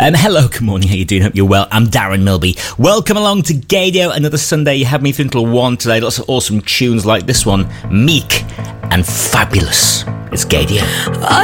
Hello, good morning, how you doing? Hope you're well. I'm Darren Milby. Welcome along to Gaydio, another Sunday. You have me through until 1 today. Lots of awesome tunes like this one, Meek and Fabulous. It's Gaydio.